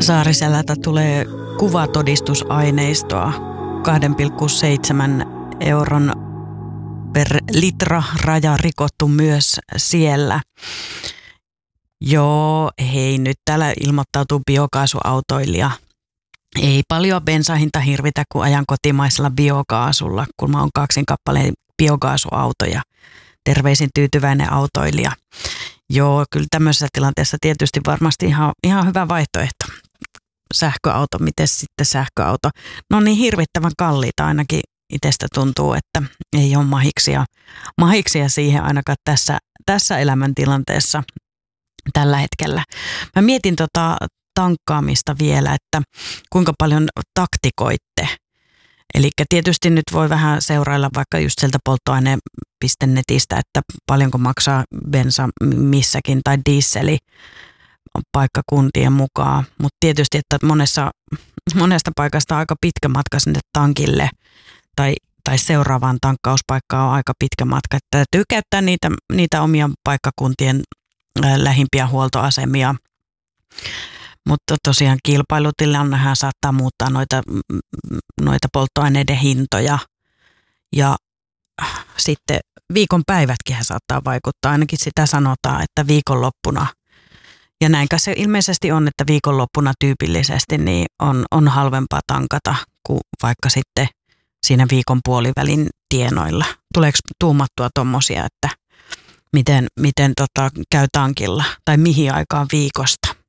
Saariselältä tulee kuvatodistusaineistoa 2,7 euron per litra raja rikottu myös siellä. Joo, hei, nyt täällä ilmoittautuu biokaasuautoilija. Ei paljon bensahinta hirvitä, kun ajan kotimaisella biokaasulla, kun mä oon 2 kappaleen biokaasuautoja. Terveisin tyytyväinen autoilija. Joo, kyllä tämmöisessä tilanteessa tietysti varmasti ihan hyvä vaihtoehto. Sähköauto, miten sitten sähköauto? No niin hirvittävän kalliita ainakin itsestä tuntuu, että ei ole mahiksia siihen ainakaan tässä elämäntilanteessa tällä hetkellä. Mä mietin tankkaamista vielä, että kuinka paljon taktikoitte. Eli tietysti nyt voi vähän seurailla vaikka just sieltä polttoaine.netistä, että paljonko maksaa bensa missäkin tai dieseli paikkakuntien mukaan. Mutta tietysti, että monesta paikasta on aika pitkä matka sinne tankille tai seuraavaan tankkauspaikkaan on aika pitkä matka. Että täytyy käyttää niitä omia paikkakuntien lähimpiä huoltoasemia. Mutta tosiaan kilpailutilannehan saattaa muuttaa noita polttoaineiden hintoja ja sitten viikonpäivätkin saattaa vaikuttaa, ainakin sitä sanotaan, että viikonloppuna. Ja näinkä se ilmeisesti on, että viikonloppuna tyypillisesti niin on halvempaa tankata kuin vaikka sitten siinä viikon puolivälin tienoilla. Tuleeko tuumattua tommosia, että miten käy tankilla tai mihin aikaan viikosta?